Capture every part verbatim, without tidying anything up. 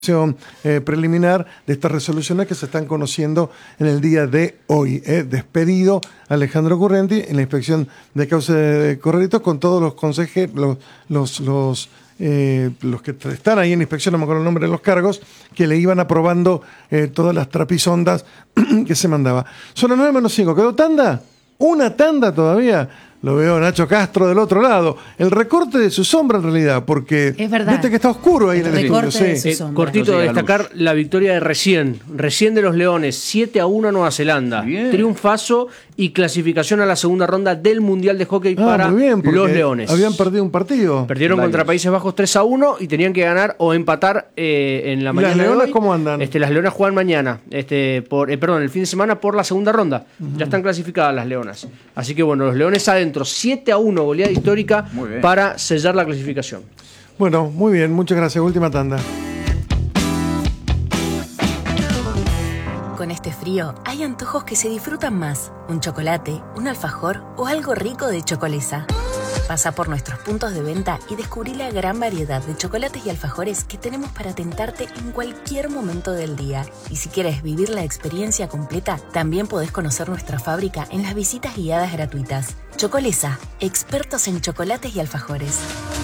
Eh, preliminar de estas resoluciones que se están conociendo en el día de hoy. Eh. Despedido Alejandro Currenti en la inspección de causa de Corralitos con todos los consejeros, los, los, los, eh, los que están ahí en inspección, no me acuerdo el nombre de los cargos, que le iban aprobando eh, todas las trapisondas que se mandaba. Son las nueve menos cinco. ¿Quedó tanda? Una tanda todavía. Lo veo a Nacho Castro del otro lado. El recorte de su sombra en realidad, porque es verdad. Viste que está oscuro ahí el en el estudio. Sí. Eh, cortito de destacar la victoria de recién, recién de los Leones, siete a uno a Nueva Zelanda. Bien. Triunfazo y clasificación a la segunda ronda del Mundial de Hockey ah, para bien, los Leones. Habían perdido un partido. Perdieron Varios. contra Países Bajos tres a uno y tenían que ganar o empatar eh, en la ¿Y mañana. ¿Las Leonas de hoy. cómo andan? Este, las Leonas juegan mañana, este, por, eh, perdón, el fin de semana por la segunda ronda. Uh-huh. Ya están clasificadas las Leonas. Así que bueno, los Leones adentro, siete a uno, goleada histórica para sellar la clasificación. Bueno, muy bien, muchas gracias. Última tanda. Con este frío hay antojos que se disfrutan más. Un chocolate, un alfajor o algo rico de Chocolesa. Pasa por nuestros puntos de venta y descubrí la gran variedad de chocolates y alfajores que tenemos para tentarte en cualquier momento del día. Y si quieres vivir la experiencia completa, también podés conocer nuestra fábrica en las visitas guiadas gratuitas. Chocolesa, expertos en chocolates y alfajores.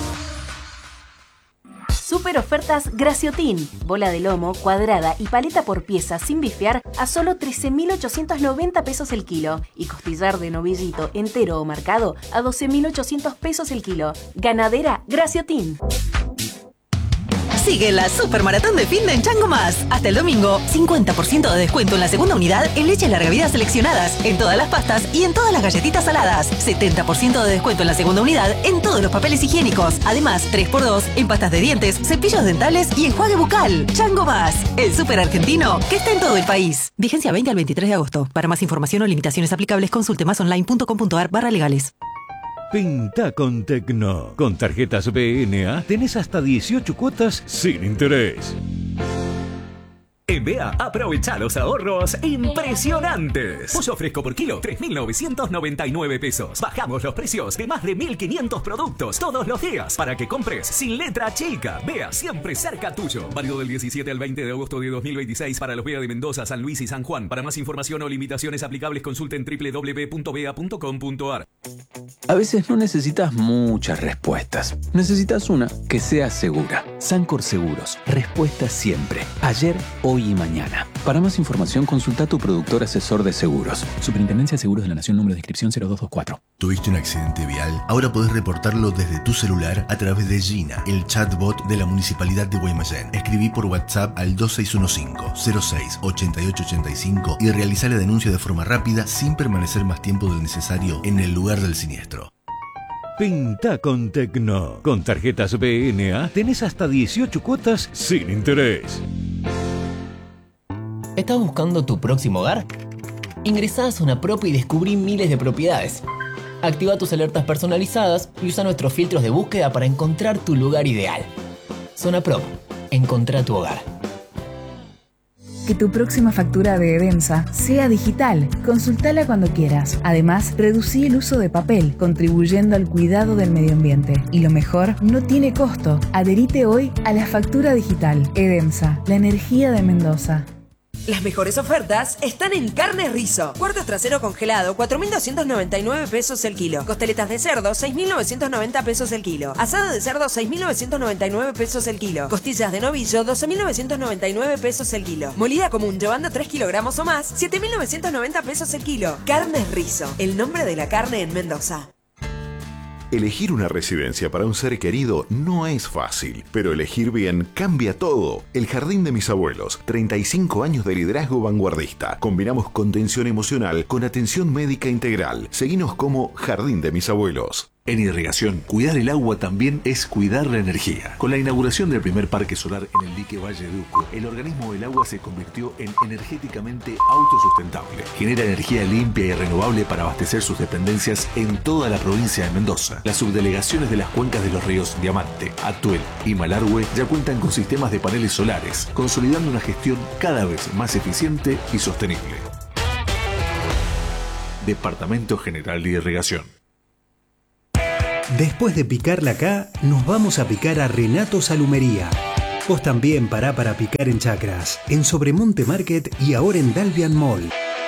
Super ofertas Graciotin. Bola de lomo, cuadrada y paleta por pieza sin bifear a solo trece mil ochocientos noventa pesos el kilo. Y costillar de novillito entero o marcado a doce mil ochocientos pesos el kilo. Ganadera Graciotin. Sigue la Super Maratón de Finde en Chango Más. Hasta el domingo, cincuenta por ciento de descuento en la segunda unidad en leches larga vida seleccionadas, en todas las pastas y en todas las galletitas saladas. setenta por ciento de descuento en la segunda unidad en todos los papeles higiénicos. Además, tres por dos en pastas de dientes, cepillos dentales y enjuague bucal. Chango Más, el súper argentino que está en todo el país. Vigencia veinte al veintitrés de agosto. Para más información o limitaciones aplicables, consulte másonline.com.ar barra legales. Pinta con Tecno. Con tarjetas B N A tenés hasta dieciocho cuotas sin interés. En B A, aprovecha los ahorros impresionantes. Pollo fresco por kilo, tres mil novecientos noventa y nueve pesos. Bajamos los precios de más de mil quinientos productos todos los días para que compres sin letra chica. B A, siempre cerca tuyo. Válido del diecisiete al veinte de agosto de dos mil veintiséis para los B A de Mendoza, San Luis y San Juan. Para más información o limitaciones aplicables, consulten doble u doble u doble u punto b a punto com punto a r. A veces no necesitas muchas respuestas. Necesitas una que sea segura. Sancor Seguros. Respuesta siempre. Ayer, hoy y mañana. Para más información, consulta a tu productor asesor de seguros. Superintendencia de Seguros de la Nación, número de inscripción cero dos dos cuatro. ¿Tuviste un accidente vial? Ahora podés reportarlo desde tu celular a través de Gina, el chatbot de la Municipalidad de Guaymallén. Escribí por WhatsApp al dos seis uno cinco, cero seis, ocho ocho ocho cinco y realizá la denuncia de forma rápida sin permanecer más tiempo del necesario en el lugar del siniestro. Pinta con Tecno. Con tarjetas B N A tenés hasta dieciocho cuotas sin interés. ¿Estás buscando tu próximo hogar? Ingresá a Zona Prop y descubrí miles de propiedades. Activa tus alertas personalizadas y usa nuestros filtros de búsqueda para encontrar tu lugar ideal. Zona Prop. Encontrá tu hogar. Que tu próxima factura de Edemsa sea digital. Consultala cuando quieras. Además, reducí el uso de papel, contribuyendo al cuidado del medio ambiente. Y lo mejor, no tiene costo. Adherite hoy a la factura digital. Edemsa, la energía de Mendoza. Las mejores ofertas están en Carnes Rizo. Cuarto trasero congelado, cuatro mil doscientos noventa y nueve pesos el kilo. Costeletas de cerdo, seis mil novecientos noventa pesos el kilo. Asado de cerdo, seis mil novecientos noventa y nueve pesos el kilo. Costillas de novillo, doce mil novecientos noventa y nueve pesos el kilo. Molida común, llevando tres kilogramos o más, siete mil novecientos noventa pesos el kilo. Carnes Rizo, el nombre de la carne en Mendoza. Elegir una residencia para un ser querido no es fácil, pero elegir bien cambia todo. El Jardín de Mis Abuelos, treinta y cinco años de liderazgo vanguardista. Combinamos contención emocional con atención médica integral. Seguinos como Jardín de Mis Abuelos. En irrigación, cuidar el agua también es cuidar la energía. Con la inauguración del primer parque solar en el dique Valle Duco, el organismo del agua se convirtió en energéticamente autosustentable. Genera energía limpia y renovable para abastecer sus dependencias en toda la provincia de Mendoza. Las subdelegaciones de las cuencas de los ríos Diamante, Atuel y Malargüe ya cuentan con sistemas de paneles solares, consolidando una gestión cada vez más eficiente y sostenible. Departamento General de Irrigación. Después de picar la K, nos vamos a picar a Renato Salumería. Vos también pará para picar en chacras, en Sobremonte Market y ahora en Dalvian Mall.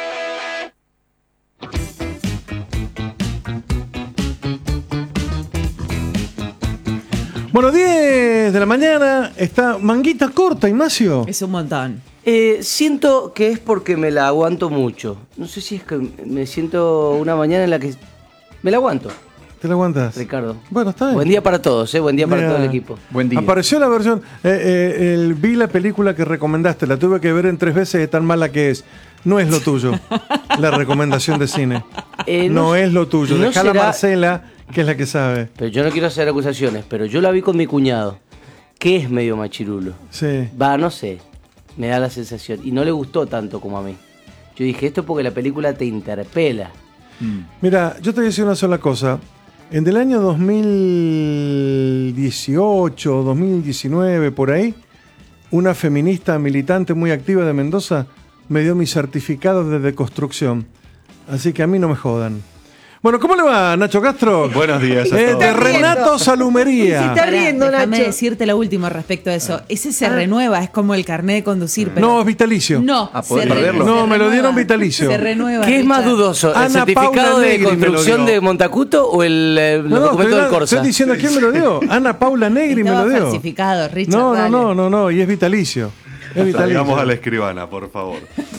Bueno, diez de la mañana, está manguita corta, Ignacio. Es un montón. Eh, siento que es porque me la aguanto mucho. No sé si es que me siento una mañana en la que me la aguanto. ¿Te la aguantas? Ricardo. Bueno, está bien. Buen día para todos, ¿eh? Buen día para Mira, todo el equipo. Buen día. Apareció la versión. Eh, eh, el, vi la película que recomendaste, la tuve que ver en tres veces de tan mala que es. No es lo tuyo, la recomendación de cine. Eh, no, no es lo tuyo. no Dejala a será- Marcela, que es la que sabe. Pero yo no quiero hacer acusaciones, pero yo la vi con mi cuñado, que es medio machirulo. Sí. Va, no sé, me da la sensación. Y no le gustó tanto como a mí. Yo dije, esto es porque la película te interpela. Mira, yo te voy a decir una sola cosa. En el año dos mil dieciocho, dos mil diecinueve, por ahí, una feminista militante muy activa de Mendoza me dio mi certificado de deconstrucción. Así que a mí no me jodan. Bueno, ¿cómo le va, Nacho Castro? Buenos días a Eh, todos. de Renato Salumería. Se está riendo, Pará, Déjame Nacho. decirte lo último respecto a eso. Ese se renueva, es como el carnet de conducir. Pero No, es vitalicio. No, ¿A poder se perderlo? No, se me lo renueva. dieron vitalicio. Se renueva. ¿Qué es más Richard. dudoso? ¿El Ana certificado Paula de Negri me lo construcción dio. de Montacuto o el, eh, los No, no, documentos estoy, del Corsa? estoy diciendo quién me lo dio. Ana Paula Negri me Estaba lo dio. falsificado, Richard. No, no, dale. no, no, no, y es vitalicio. Es vitalicio. Traigamos a la escribana, por favor.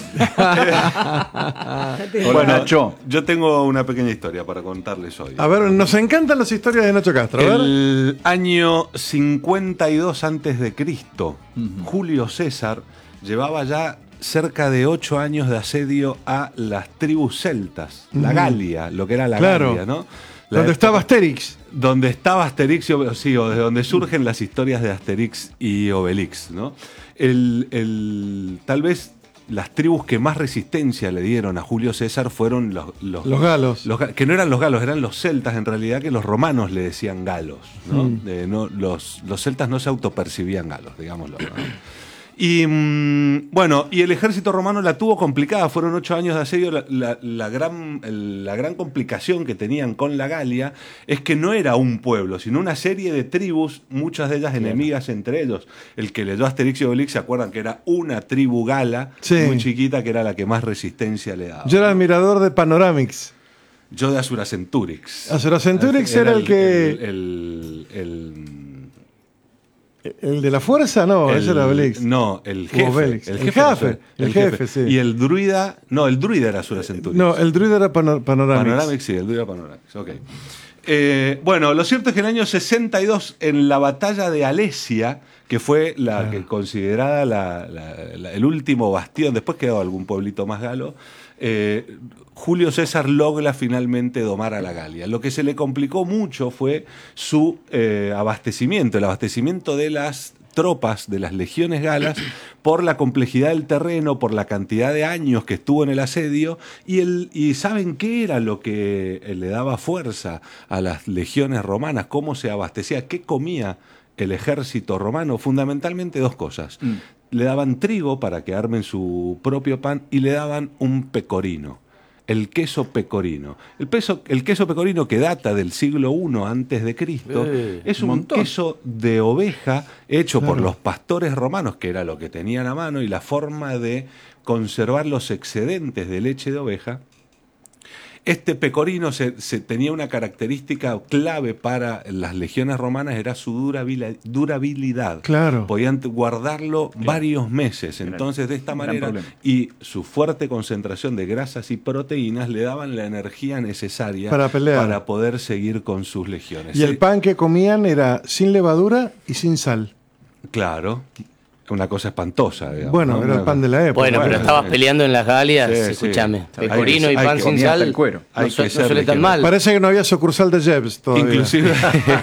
Hola, Bueno, Nacho, yo tengo una pequeña historia para contarles hoy. A ver, nos encantan las historias de Nacho Castro. A ver. El año cincuenta y dos antes de Cristo, Julio César llevaba ya cerca de ocho años de asedio a las tribus celtas, la Ujú. Galia, lo que era la Claro. Galia, ¿no? La- Donde estaba Asterix. Donde estaba Asterix y Obelix, sí, o de donde surgen las historias de Asterix y Obelix, ¿no? El, el- tal vez las tribus que más resistencia le dieron a Julio César fueron los, los, Los galos. los ga- que no eran los galos, eran los celtas en realidad, que los romanos le decían galos, ¿no? Mm. Eh, no, los, los celtas no se autopercibían galos, digámoslo, ¿no? Y mm, bueno, y el ejército romano la tuvo complicada, fueron ocho años de asedio. La, la- la gran, el- la gran complicación que tenían con la Galia es que no era un pueblo, sino una serie de tribus, muchas de ellas enemigas entre ellos. El que leyó Asterix y Obelix se acuerdan que era una tribu gala, Sí. muy chiquita, que era la que más resistencia le daba. Yo era admirador de Panoramix. Yo de Azura Centurix. Azura Centurix era el que- El, el- el- ¿El de la fuerza? No, el- ese era Obelix. No, el O jefe. Obelix. El El jefe, era jefe, Azura- el jefe, sí. Y el druida. No, el druida era Azura Centurix. No, el druida era Pano- Panoramix. Panoramix, sí, el druida Panoramix. Ok. Eh, bueno, lo cierto es que en el año sesenta y dos, en la batalla de Alesia, que fue la que considerada la- la- la- el último bastión, después quedó algún pueblito más galo, eh, Julio César logra finalmente domar a la Galia. Lo que se le complicó mucho fue su eh, abastecimiento, el abastecimiento de las tropas de las legiones galas por la complejidad del terreno, por la cantidad de años que estuvo en el asedio y, el, y ¿saben qué era lo que eh, le daba fuerza a las legiones romanas? ¿Cómo se abastecía? ¿Qué comía el ejército romano? Fundamentalmente dos cosas. Le daban trigo para que armen su propio pan y le daban un pecorino. El queso pecorino. El, peso, el queso pecorino, que data del siglo primero antes de Cristo, Eh, es un un montón. queso de oveja hecho por Claro. los pastores romanos, que era lo que tenían a mano, y la forma de conservar los excedentes de leche de oveja. Este pecorino se, se tenía una característica clave para las legiones romanas, era su durabili- durabilidad. Claro. Podían guardarlo varios meses. Entonces, de esta gran manera, problema. y su fuerte concentración de grasas y proteínas le daban la energía necesaria Para pelear. para poder seguir con sus legiones. Y el pan que comían era sin levadura y sin sal. Claro, una cosa espantosa. Digamos, Bueno, ¿no? era el pan de la época. Bueno, pero Bueno, estabas sí. peleando en las Galias, Sí, sí. escúchame. Hay Pecorino que- y hay pan que sin comer hasta sal el cuero. no, Hay su- que no ser suele tan ligero. mal. Parece que no había sucursal de Jebs todavía. Inclusive,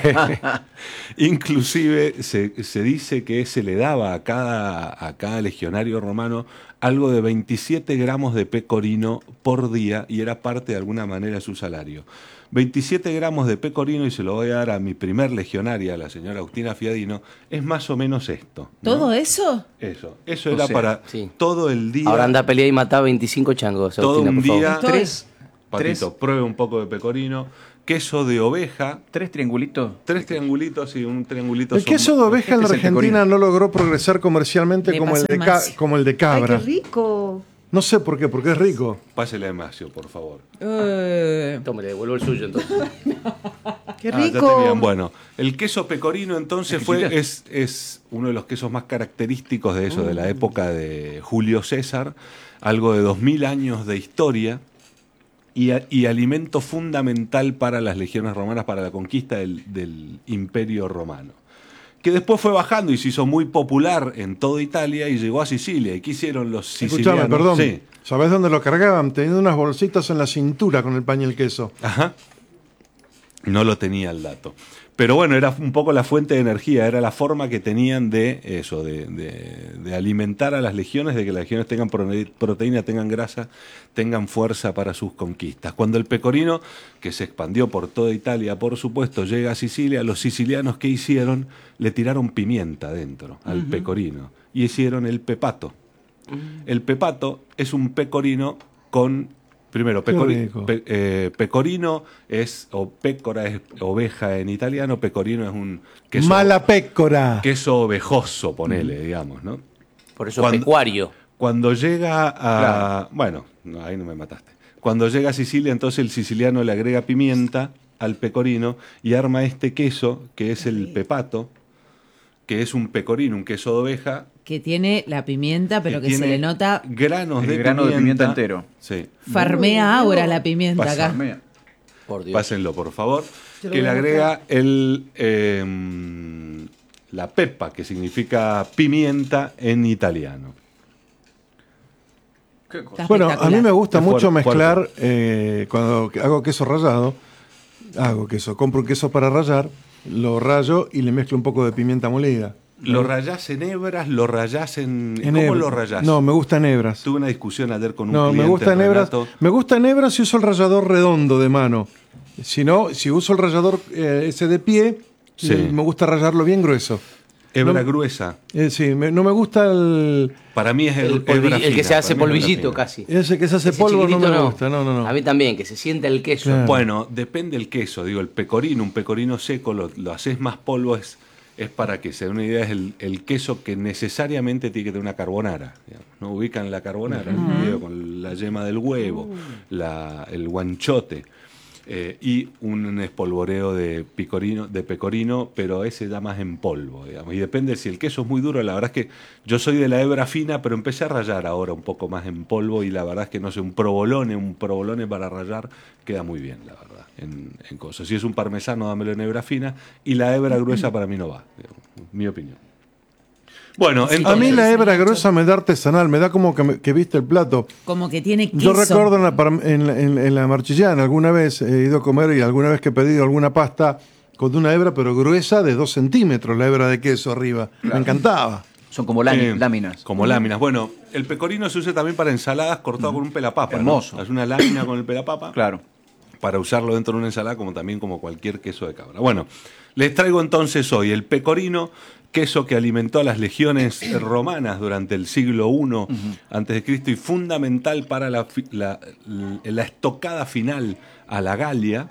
inclusive se, se dice que se le daba a cada, a cada legionario romano algo de veintisiete gramos de pecorino por día y era parte de alguna manera de su salario. veintisiete gramos de pecorino, y se lo voy a dar a mi primer legionaria, la señora Agustina Fiadino, es más o menos esto. ¿no? ¿Todo eso? Eso, eso O era sea, para sí. todo el día. Ahora anda a pelear y mata veinticinco changos, todo Agustina, un por favor. día. Tres. Patito, pruebe un poco de pecorino. queso de oveja. ¿Tres triangulitos? Tres triangulitos y un triangulito. El queso de oveja en la Argentina no logró progresar comercialmente como el, de ca- como el de cabra. Ay, qué rico. No sé por qué, porque es rico. Pásele a Macio, por favor. Eh. Tome, le devuelvo el suyo entonces. Qué Ah, ya rico. tenían. Bueno, el queso pecorino entonces fue es, es uno de los quesos más característicos de eso, de la época de Julio César, algo de dos mil años de historia y, a- y alimento fundamental para las legiones romanas, para la conquista del, del Imperio Romano. Que después fue bajando y se hizo muy popular en toda Italia y llegó a Sicilia. ¿Y qué hicieron los sicilianos? Escuchame, perdón. Sí. ¿Sabés dónde lo cargaban? Teniendo unas bolsitas en la cintura con el pan y el queso. Ajá. No lo tenía el dato. Pero bueno, era un poco la fuente de energía, era la forma que tenían de eso, de, de- de alimentar a las legiones, de que las legiones tengan prone- proteína, tengan grasa, tengan fuerza para sus conquistas. Cuando el pecorino, que se expandió por toda Italia, por supuesto, llega a Sicilia, los sicilianos, ¿qué hicieron? Le tiraron pimienta dentro al Ujú. pecorino y hicieron el pepato. El pepato es un pecorino con... Primero, Qué pecori- rico. pe- eh, pecorino es, o pécora es oveja en italiano, pecorino es un queso, Mala pécora. queso ovejoso, ponele, digamos, ¿no? Por eso pecuario. Cuando llega a... Claro. Bueno, no, ahí no me mataste. Cuando llega a Sicilia, entonces el siciliano le agrega pimienta al pecorino y arma este queso, que es el pepato, que es un pecorino, un queso de oveja, Que tiene la pimienta, pero que, que se tiene le nota. granos El de grano de pimienta. pimienta entero. Sí. Farmea ahora la pimienta Pasa. acá. Por Dios. Pásenlo, por favor. Yo lo Que voy le a agrega el, eh, la pepa, que significa pimienta en italiano. Bueno, a mí me gusta Es mucho fuerte, mezclar, eh, cuando hago queso rallado, hago queso, compro un queso para rallar, lo rayo y le mezclo un poco de pimienta molida. ¿Lo rayás en hebras? ¿Lo rayás en...? En ¿Cómo hebra. lo rayás? No, me gusta en hebras. Tuve una discusión ayer con un No, cliente, me gusta en hebras. Renato. Me gusta en hebras y uso el rallador redondo de mano. Si no, si uso el rallador eh, ese de pie, Sí. eh, me gusta rallarlo bien grueso. Hebra No- gruesa. Eh, sí, me- no me gusta el... Para mí es el, El, polvi- hebra el que fina, se hace para mí es hebra polvillito fina. casi. Ese que se hace Ese polvo no chiquitito me gusta, no, no, no. A mí también, que se sienta el queso. Claro. Bueno, depende del queso. Digo, el pecorino, un pecorino seco, lo, lo haces más polvo, es, es para que se den una idea, es el, el queso que necesariamente tiene que tener una carbonara. Digamos, ¿no? Ubican la carbonara, el Ujú. video con la yema del huevo, la, el guanchote. eh, y un espolvoreo de picorino, de pecorino, pero ese ya más en polvo, digamos. Y depende si el queso es muy duro, la verdad es que yo soy de la hebra fina, pero empecé a rallar ahora un poco más en polvo y la verdad es que no sé, un provolone, un provolone para rallar queda muy bien, la verdad, en, en cosas. Si es un parmesano, dámelo en hebra fina, y la hebra gruesa para mí no va, digamos, mi opinión. Bueno, a mí la hebra gruesa me da artesanal, me da como que, me- que viste el plato. Como que tiene queso. Yo recuerdo en la, par- en, la- en- en la Marchillana, alguna vez he ido a comer y alguna vez que he pedido alguna pasta con una hebra, pero gruesa de dos centímetros, la hebra de queso arriba. Me encantaba. Son como lámi- Eh, láminas. Como láminas. Bueno, el pecorino se usa también para ensaladas cortado con un pelapapa. ¿no? Hermoso. Es una lámina con el pelapapa. Claro. Para usarlo dentro de una ensalada, como también como cualquier queso de cabra. Bueno, les traigo entonces hoy el pecorino, queso que alimentó a las legiones romanas durante el siglo primero antes de Cristo y fundamental para la, fi- la, la estocada final a la Galia,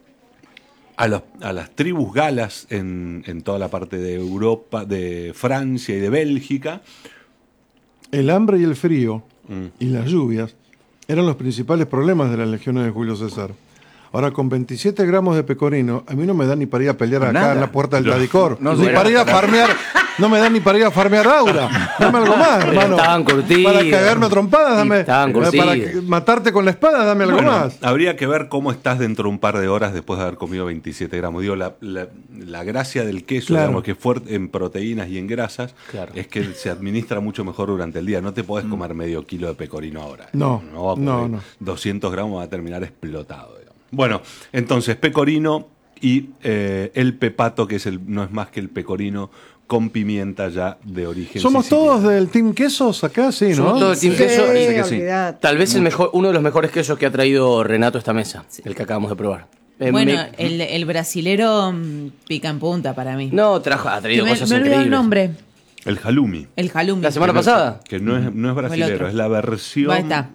a, los- a las tribus galas en, en toda la parte de Europa, de Francia y de Bélgica. El hambre y el frío Mm. y las lluvias eran los principales problemas de las legiones de Julio César. Ahora, con veintisiete gramos de pecorino, a mí no me da ni para ir a pelear acá Nada. en la puerta del No, Tadicor. no, ni no, para ir a no. farmear. No me da ni para ir a farmear Aura. Dame algo más, Pero hermano. estaban curtidos. Para cagarme a trompadas, dame. Estaban eh, para curtidos. que- matarte con la espada, dame algo Bueno, más. habría que ver cómo estás dentro de un par de horas después de haber comido veintisiete gramos. Digo, la, la- la gracia del queso, Claro. digamos, que es fuerte en proteínas y en grasas, Claro. es que se administra mucho mejor durante el día. No te podés comer medio kilo de pecorino ahora. No, no, va a no, comer no. doscientos gramos va a terminar explotado. digamos. Bueno, entonces, pecorino y eh, el pepato, que es el, no es más que el pecorino con pimienta ya de origen ¿Somos siciliano. todos del Team Quesos acá? Sí, ¿no? Somos todos team Sí, queso. parece que sí. olvidate. Tal vez el mejor, uno de los mejores quesos que ha traído Renato a esta mesa, el que acabamos de probar. Eh, Bueno, me- el, el brasilero mm, pica en punta para mí. no, trajo, ha Que traído me, cosas me olvidó increíbles. el nombre. El halloumi. El halloumi. La semana Que no- pasada. Que no es, no es el brasilero, otro. es la versión... Ahí está.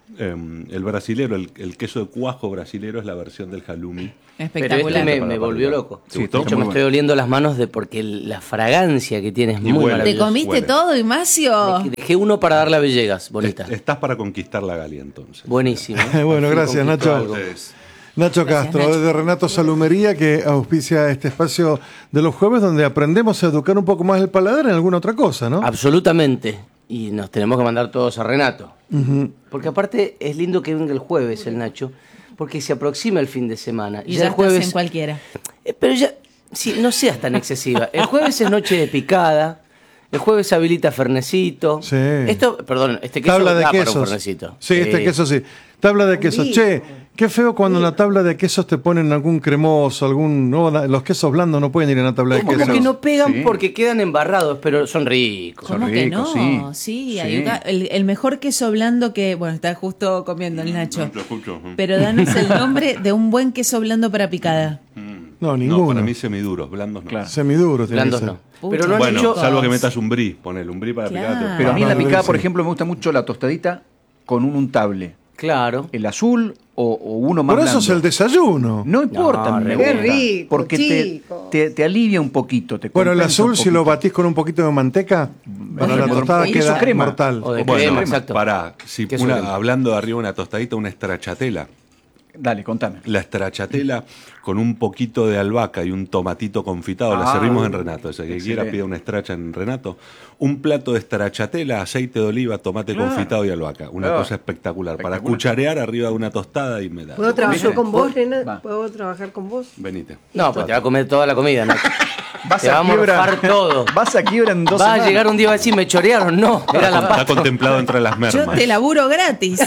Eh, el brasilero, el, el queso de cuajo brasilero es la versión del halloumi. Pero este me, me volvió loco. ¿Te De gustó? hecho, me estoy oliendo las manos de porque el- la fragancia que tiene es muy ¿Te maravillosa. comiste todo, Ignacio? Dejé uno para darle a Villegas, bonita. Estás para conquistar la Gali entonces. Buenísimo. Bueno, Al fin gracias, conquistó Nacho. algo. Nacho Gracias, Castro, Nacho. desde Renato Salumería, que auspicia este espacio de los jueves donde aprendemos a educar un poco más el paladar en alguna otra cosa, ¿no? Absolutamente. Y nos tenemos que mandar todos a Renato. Ujú. Porque aparte es lindo que venga el jueves el Nacho, porque se aproxima el fin de semana. Y ya ya el estás jueves, en cualquiera. Eh, pero ya, sí, no seas tan excesiva. El jueves es noche de picada. El jueves habilita Fernecito. Sí. Esto, perdón, este queso Tabla de da para un quesos. Fernecito. Sí, este Eh, queso sí. Tabla de quesos. rico. Che, qué feo cuando en la tabla de quesos te ponen algún cremoso, algún... No, la- los quesos blandos no pueden ir en la tabla de Como quesos. que no pegan Sí. porque quedan embarrados, pero son ricos. ¿Cómo que no? Sí, hay una- el, el mejor queso blando que, bueno, está justo comiendo el Nacho. Lo escucho. Pero danos el nombre de un buen queso blando para picada. No, ninguno. No, para mí semiduros, blandos no. Semiduros. tiene Blandos que ser. no. Pero no han bueno, hecho- salvo que metas un brie, ponele un brie para Claro. picarte. Pero a mí en la Ah, picada, sí. por ejemplo, me gusta mucho la tostadita con un untable. Claro. El azul o, o uno más Pero eso es blando. el desayuno. No importa, No, me re gusta, bueno. porque te, te, te alivia un poquito. Te Bueno, el compensa azul, un si lo poquito. batís con un poquito de manteca, para la con tostada queso queda crema. mortal. O de Bueno, crema, exacto. Pará, si Queso una- crema. hablando de arriba una tostadita, una stracciatella. Dale, contame. La stracciatella con un poquito de albahaca y un tomatito confitado, la Ah, servimos en Renato. O sea, que excelente. quiera pida una estracha en Renato. Un plato de stracciatella, aceite de oliva, tomate Claro. confitado y albahaca. Una Claro. cosa espectacular. Para Espectacular. cucharear arriba de una tostada y me da. ¿Puedo trabajar ¿Viste? con vos, Va. Nena? ¿Puedo trabajar con vos? Venite. No, pues te va a comer toda la comida, Nacho. Vas Te va a morfar todo. Vas a quiebra en dos Va a semanas. llegar un día y va a decir, me chorearon. No, era la Está pasta. contemplado entre las Yo mermas. te laburo gratis.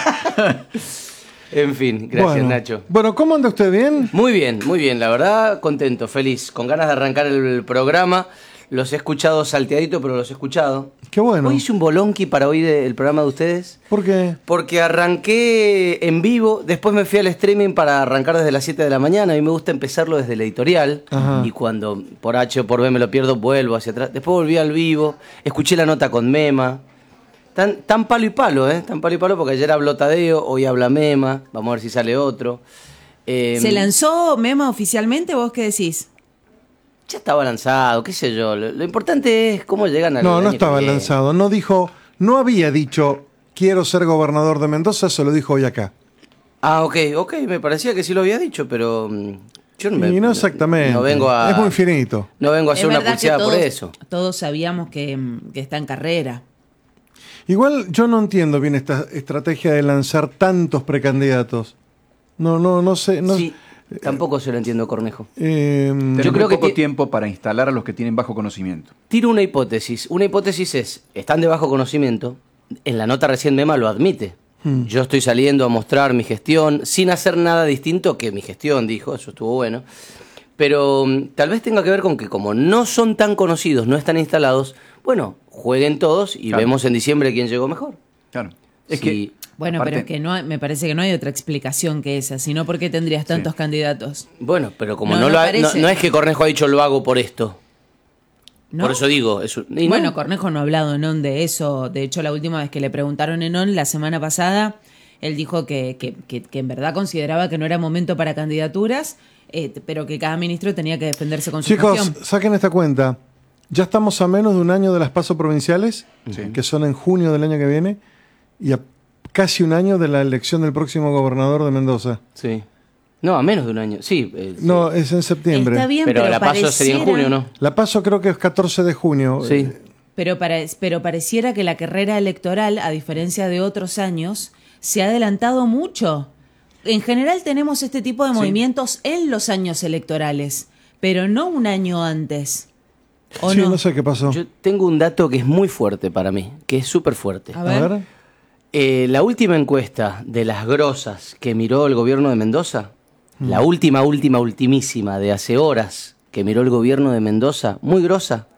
En fin, gracias, bueno. Nacho. Bueno, ¿cómo anda usted? ¿Bien? Muy bien, muy bien, la verdad, contento, feliz, con ganas de arrancar el programa. Los he escuchado salteadito, pero los he escuchado. Qué bueno. Hoy hice un bolonqui para oír el programa de ustedes. ¿Por qué? Porque arranqué en vivo, después me fui al streaming para arrancar desde las siete de la mañana. A mí me gusta empezarlo desde la editorial. Ajá. Y cuando por H o por B me lo pierdo, vuelvo hacia atrás. Después volví al vivo, escuché la nota con Mema. Tan, tan palo y palo, ¿eh? Tan palo y palo porque ayer habló Tadeo, hoy habla Mema. Vamos a ver si sale otro. Eh, ¿Se lanzó Mema oficialmente? ¿Vos qué decís? Ya estaba lanzado, qué sé yo. Lo, lo importante es cómo llegan al No, no año estaba que viene. lanzado. No dijo, no había dicho, quiero ser gobernador de Mendoza, se lo dijo hoy acá. Ah, ok, ok, me parecía que sí lo había dicho, pero mm, yo no me... Y no exactamente. No vengo a... Es muy finito. No vengo a Es hacer una verdad que pulseada por todos- eso. Todos sabíamos que, mm, que está en carrera. Igual yo no entiendo bien esta estrategia de lanzar tantos precandidatos. No, no, no sé. No, Sí, tampoco se lo entiendo, Cornejo. eh, Tenés Yo creo muy que poco ti- tiempo para instalar a los que tienen bajo conocimiento. Tiro una hipótesis. Una hipótesis es, están de bajo conocimiento, en la nota recién Mema lo admite. Hmm. Yo estoy saliendo a mostrar mi gestión sin hacer nada distinto que mi gestión, dijo, eso estuvo bueno. Pero mm, tal vez tenga que ver con que como no son tan conocidos, no están instalados, bueno, jueguen todos y Claro. vemos en diciembre quién llegó mejor. Claro. Es Sí. que Bueno, aparte- pero es que no, hay- me parece que no hay otra explicación que esa, sino por qué tendrías tantos candidatos. Bueno, pero como No, no, no lo ha- no, parece. no es que Cornejo ha dicho lo hago por esto. ¿No? Por eso digo, es un- y Bueno, no. Cornejo no ha hablado en on de eso. De hecho, la última vez que le preguntaron en on, la semana pasada, él dijo que, que, que- que en verdad consideraba que no era momento para candidaturas, eh, pero que cada ministro tenía que defenderse con su Chicos, gestión. saquen esta cuenta. Ya estamos a menos de un año de las pasos provinciales, Sí. que son en junio del año que viene, y a casi un año de la elección del próximo gobernador de Mendoza. Sí. No, a menos de un año. Sí. eh, sí. No, es en septiembre. Está bien, pero, pero la paso sería en pareciera- junio, ¿no? La paso creo que es catorce de junio. Sí. Pero, pare- pero pareciera que la carrera electoral, a diferencia de otros años, se ha adelantado mucho. En general tenemos este tipo de movimientos en los años electorales, pero no un año antes. ¿O Sí, no? no sé qué pasó. Yo tengo un dato que es muy fuerte para mí, que es súper fuerte. A ver. A ver. Eh, la última encuesta de las grosas que miró el gobierno de Mendoza, Mm. la última, última, ultimísima de hace horas que miró el gobierno de Mendoza, muy grosa,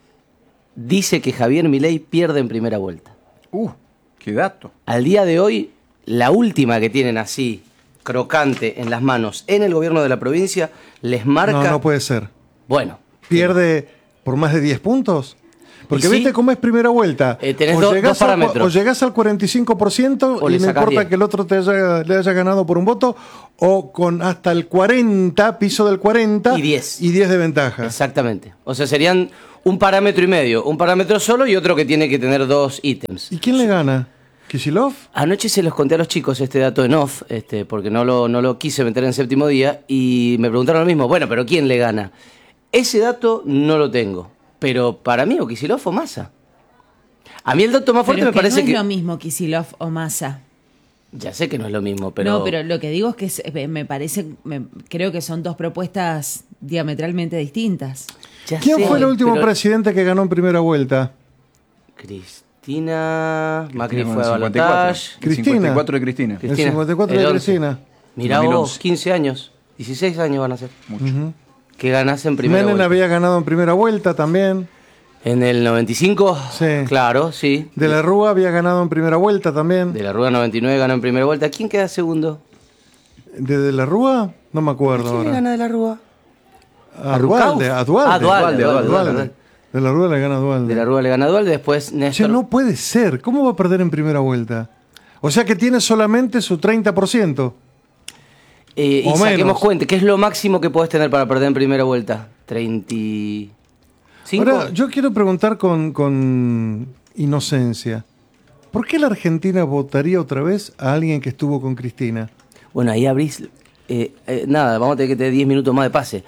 dice que Javier Milei pierde en primera vuelta. Uh, qué dato. Al día de hoy, la última que tienen así, crocante en las manos en el gobierno de la provincia, les marca... No, no puede ser. Bueno, ¿Pierde por más de diez puntos? Porque ¿Y viste sí? cómo es primera vuelta. Eh, tenés o, do- llegás dos al, parámetros. o llegás al cuarenta y cinco por ciento O y le no sacás importa diez. que el otro te haya, le haya ganado por un voto, o con hasta el cuarenta, piso del cuarenta Y diez. y diez de ventaja. Exactamente. O sea, serían un parámetro y medio. Un parámetro solo y otro que tiene que tener dos ítems. ¿Y quién le gana? ¿Kicillof? Anoche se los conté a los chicos este dato en off, este, porque no lo, no lo quise meter en séptimo día, y me preguntaron lo mismo. Bueno, pero ¿quién le gana? Ese dato no lo tengo. Pero para mí, o Kicillof o Massa. A mí el dato más fuerte Pero me es que parece no que... es lo mismo Kicillof o Massa. Ya sé que no es lo mismo, pero... No, pero lo que digo es que es- me parece, me- creo que son dos propuestas diametralmente distintas. Ya ¿Quién sé, fue el último pero- presidente que ganó en primera vuelta? Cristina... Macri Cristina fue a con el cincuenta y cuatro. balotaje. El cincuenta y cuatro de Cristina. El cincuenta y cuatro el de once. Cristina. Mirá dos mil vos, once. quince años, dieciséis años van a ser. Ujú. Que ganase en primera Menem vuelta. había ganado en primera vuelta también. En el noventa y cinco, Sí. claro, sí. De la Rúa había ganado en primera vuelta también. De la Rúa noventa y nueve ganó en primera vuelta. ¿Quién queda segundo? ¿De, de la Rúa? No me acuerdo ¿Quién le ahora. gana de la Rúa? A Dualde, a Dualde. Ah, Dualde, Dualde, Dualde. Dualde. De la Rúa le gana a Dualde. De la Rúa le gana a Dualde, después Che, Néstor. no puede ser. ¿Cómo va a perder en primera vuelta? O sea que tiene solamente su treinta por ciento. Eh, y o saquemos menos. cuenta, ¿qué es lo máximo que podés tener para perder en primera vuelta? ¿treinta y cinco? Ahora, yo quiero preguntar con, con inocencia. ¿Por qué la Argentina votaría otra vez a alguien que estuvo con Cristina? Bueno, ahí abrís... eh, eh, nada, vamos a tener que tener diez minutos más de pase.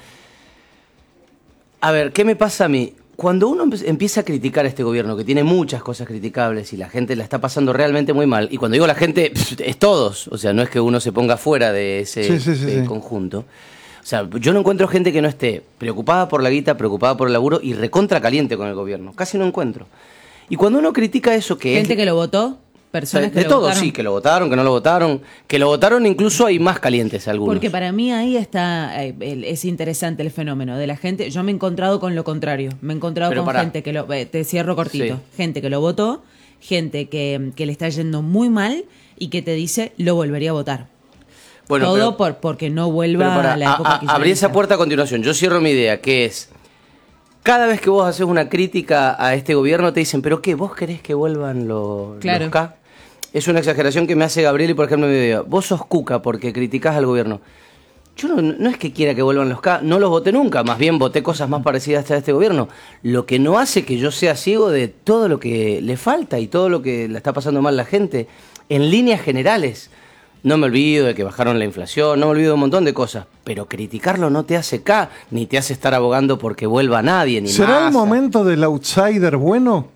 A ver, ¿qué me pasa a mí? Cuando uno empe- empieza a criticar a este gobierno, que tiene muchas cosas criticables y la gente la está pasando realmente muy mal, y cuando digo la gente, pff, es todos, o sea, no es que uno se ponga fuera de ese Sí, sí, sí, de sí. conjunto. O sea, yo no encuentro gente que no esté preocupada por la guita, preocupada por el laburo y recontra caliente con el gobierno. Casi no encuentro. Y cuando uno critica eso, que Gente es... que lo votó, o sea, personas que de lo todo, votaron. sí, que lo votaron, que no lo votaron, que lo votaron, incluso hay más calientes algunos. Porque para mí ahí está, eh, el- es interesante el fenómeno de la gente. Yo me he encontrado con lo contrario. Me he encontrado Pero con pará. gente que lo, eh, te cierro cortito, Sí. gente que lo votó, gente que, que le está yendo muy mal y que te dice lo volvería a votar. Bueno, Todo pero- por porque no vuelva Pero pará, a la época a- a- kirchnerista. abrí esa puerta a continuación. Yo cierro mi idea, que es... Cada vez que vos haces una crítica a este gobierno te dicen, ¿pero qué? ¿Vos querés que vuelvan lo- Claro. los K? Es una exageración que me hace Gabriel y, por ejemplo, en mi video. Vos sos cuca porque criticás al gobierno. Yo no, no es que quiera que vuelvan los K, no los voté nunca, más bien voté cosas más parecidas a este gobierno. Lo que no hace que yo sea ciego de todo lo que le falta y todo lo que le está pasando mal a la gente, en líneas generales. No me olvido de que bajaron la inflación, no me olvido de un montón de cosas, pero criticarlo no te hace K, ni te hace estar abogando porque vuelva nadie, ni ¿Será el Massa. momento del outsider bueno?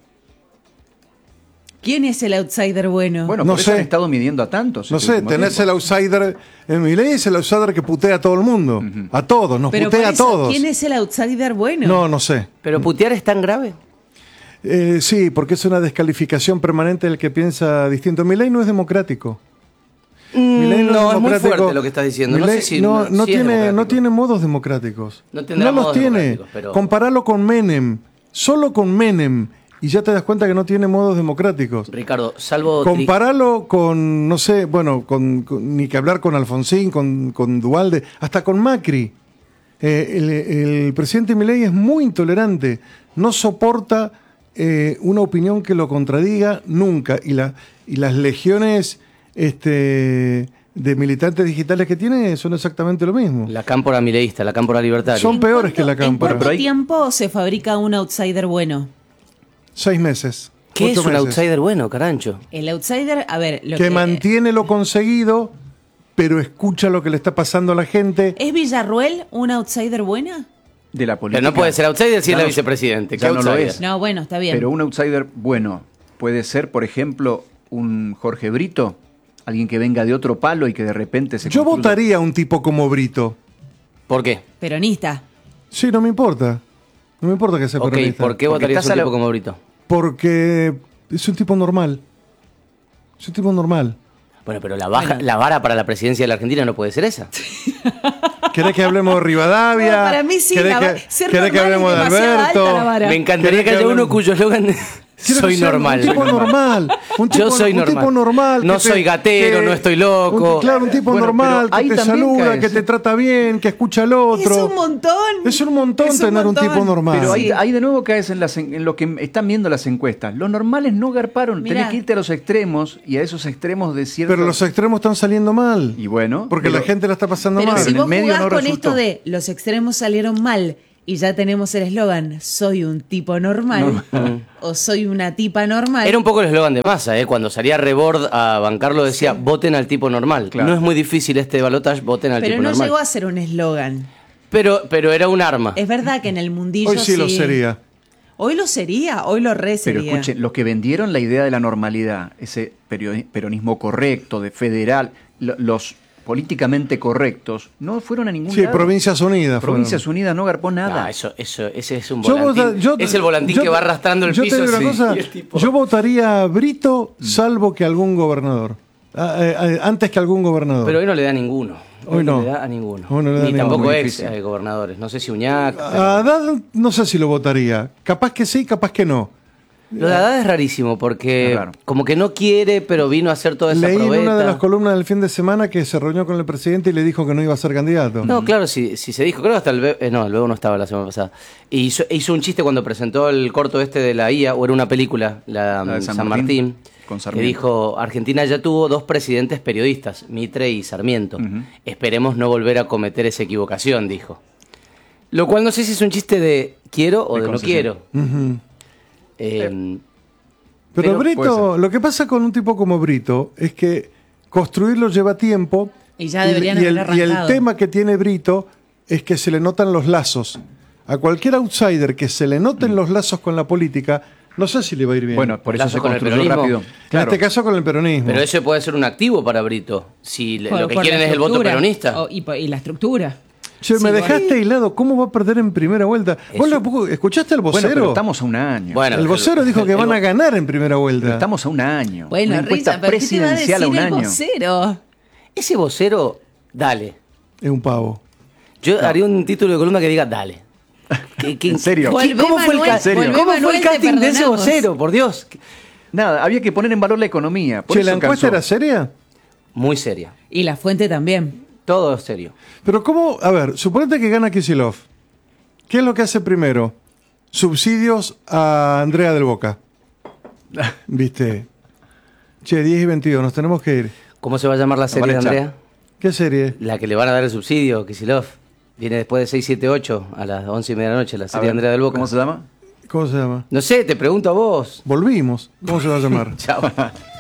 ¿Quién es el outsider bueno? Bueno, No por eso sé. han estado midiendo a tantos. No este sé, último tenés tiempo. el outsider en Milei, es el outsider que putea a todo el mundo. A todos, nos Pero putea por a eso, todos. ¿quién es el outsider bueno? No, no sé. ¿Pero putear es tan grave? Eh, sí, porque es una descalificación permanente del que piensa distinto. Milei no es democrático. Milei Mm, no, es muy democrático. fuerte lo que estás diciendo. No Milei sé si- no, no- no si es tiene, democrático. no tiene modos democráticos. No tendrá los modos tiene. democráticos, pero- Comparalo con Menem. Solo con Menem. Y ya te das cuenta que no tiene modos democráticos. Ricardo, salvo... tri- Comparalo con, no sé, bueno, con, con- ni que hablar con Alfonsín, con, con Dualde, hasta con Macri. Eh, el, el presidente Milei es muy intolerante, no soporta eh, una opinión que lo contradiga nunca. Y, la, y las legiones este, de militantes digitales que tiene son exactamente lo mismo. La cámpora mileísta, la cámpora libertaria. Son peores que la ¿En cámpora. cuánto tiempo se fabrica un outsider bueno? Seis meses. ¿Qué ocho es un meses. outsider bueno, carancho? El outsider, a ver, lo que que, mantiene lo conseguido, pero escucha lo que le está pasando a la gente. ¿es Villarruel una outsider buena? De la política. Pero no puede ser outsider si Ya es la no- vicepresidente. ya ¿Qué no lo outsider? es. No, bueno, está bien. Pero un outsider bueno puede ser, por ejemplo, un Jorge Brito, alguien que venga de otro palo y que de repente se Yo construya. votaría a un tipo como Brito. ¿Por qué? Peronista. Sí, no me importa. No me importa que sea Ok, peronista. ¿por qué Porque votarías estás un a la- tipo como Brito? Porque es un tipo normal. Es un tipo normal. Bueno, pero la, baja, Bueno. la vara para la presidencia de la Argentina no puede ser esa. ¿Querés que hablemos de Rivadavia? No, para mí sí, ¿Querés la que, va- ser querés que normal hablemos es de demasiado Alberto? alta la vara. Me encantaría ¿Querés que que haya uno hablemos? cuyo eslogan Quiero soy ser normal. Un tipo normal. Un tipo, Yo soy un normal. tipo normal. No que te- soy gatero, que- no estoy loco. un- claro, un tipo Bueno, normal pero ahí que te también saluda, caes. que te trata bien, que escucha al otro. Es un montón. Es un montón Es un tener montón. un tipo normal. Pero ahí, ahí de nuevo caes en, las, en lo que están viendo las encuestas. Los normales no garparon. Mirá. Tenés que irte a los extremos y a esos extremos de cierto... Pero los extremos están saliendo mal. Y bueno... Porque pero- la gente la está pasando Pero mal. si en el vos medio jugás no con resultó. esto de los extremos salieron mal y ya tenemos el eslogan, soy un tipo normal o soy una tipa normal. Era un poco el eslogan de Massa, ¿eh? Cuando salía Rebord a bancarlo decía, voten al tipo normal. Claro. No es muy difícil este balotaje, voten al Pero tipo no normal. llegó a ser un eslogan. Pero, pero era un arma. Es verdad que en el mundillo Hoy sí lo sería. Hoy lo sería, hoy lo re Pero sería. escuchen, los que vendieron la idea de la normalidad, ese perio- peronismo correcto, de federal, lo- los políticamente correctos, no fueron a ningún Sí, lado. Provincias Unidas. Provincias fueron. Unidas no garpó nada. Ah, eso, eso, ese es un Yo volantín. vota- yo- es el volantín yo- que va arrastrando el yo piso. te digo una sí. cosa, Y el tipo- yo votaría a Brito salvo que algún gobernador. Ah, eh, eh, antes que algún gobernador. Pero hoy no le da a ninguno. Hoy Hoy no. le da a ninguno. Hoy no le da a Ni ninguno. tampoco Muy ex difícil. eh, gobernadores. No sé si Uñac. pero- A Haddad no sé si lo votaría. Capaz que sí, capaz que no. Lo de Haddad es rarísimo porque Es raro. como que no quiere, pero vino a hacer toda esa Leí en probeta. una de las columnas del fin de semana que se reunió con el presidente y le dijo que no iba a ser candidato. No, claro, si, si se dijo, creo que hasta el Bebo, eh, no, el Bebo no estaba la semana pasada. Y hizo, hizo un chiste cuando presentó el corto este de la I A, o era una película, la, La de mm, San San, Martín, Martín, con que Sarmiento. dijo, Argentina ya tuvo dos presidentes periodistas, Mitre y Sarmiento. Esperemos no volver a cometer esa equivocación, dijo. Lo cual no sé si es un chiste de quiero o De de, no concesión. quiero. Ujú. Eh, Pero, Pero puede Brito, lo que pasa con un tipo como Brito es que construirlo lleva tiempo. Y ya deberían y el, haber y el arrancado. tema que tiene Brito es que se le notan los lazos. A cualquier outsider que se le noten los lazos con la política, no sé si le va a ir bien. Bueno, por eso Lazos se con el construyó peronismo. rápido. en Claro. este caso con el peronismo. pero eso puede ser un activo para Brito. Si le- Por- lo que por la quieren es el voto estructura. peronista. O- y, por- y la estructura. Che, Sí, me vos- dejaste hilado. ¿Cómo va a perder en primera vuelta? ¿Vos Eso- lo- ¿Escuchaste al Bueno, vocero? pero estamos a un año. Bueno, el vocero dijo que el- van a ganar en primera vuelta. Pero estamos a un año. Bueno, Una encuesta Risa, pero ¿qué te va a decir presidencial a un el año. vocero? Ese vocero, dale. Es un pavo. Yo haría un título de columna que diga dale. ¿Qué- qué- ¿En serio? qué- Volvé, ¿Cómo fue el, Manuel, ca- serio? volvé, ¿cómo fue Manuel, el te casting de ese perdonamos. vocero? Por Dios. Nada, había que poner en valor la economía. Por Che, eso ¿la encuesta cansó. era seria? Muy seria. Y la fuente también. Todo serio. Pero ¿cómo? A ver, suponete que gana Kicillof. ¿Qué es lo que hace primero? Subsidios a Andrea del Boca. ¿Viste? Che, diez y veintidós, nos tenemos que ir. ¿Cómo se va a llamar la serie de van a echar. Andrea? ¿Qué serie? La que le van a dar el subsidio, Kicillof. Viene después de seis, siete, ocho a las once y media de la noche, la A serie ver, de Andrea del Boca. ¿Cómo se llama? ¿Cómo se llama? No sé, te pregunto a vos. Volvimos. ¿Cómo se va a llamar? Chao.